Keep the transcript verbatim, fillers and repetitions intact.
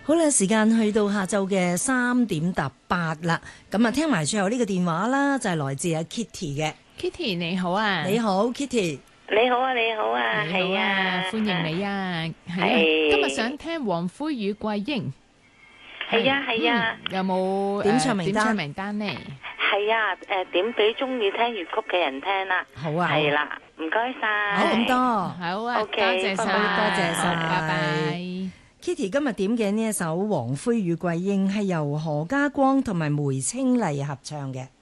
好啦，時間去到下晝嘅三點搭八啦，咁啊聽埋最後呢個電話啦，就係、是、來自阿 Kitty 嘅。 Kitty 你好啊， 你好 Kitty。 你好啊，你好啊， 你好啊，歡迎你啊，係啊，今日想聽《黃灰與桂英》， 係啊係啊， 有冇點唱名單？ 點唱名單呢？ 係啊，誒點俾中意聽粵曲嘅人聽啦？ 好啊， 係啦，唔該晒。 好咁多， 好啊，多謝晒， 多謝晒， 拜拜。 Kitty 今日點嘅呢一首《黃灰與桂英》係由何家光同埋梅清麗合唱嘅。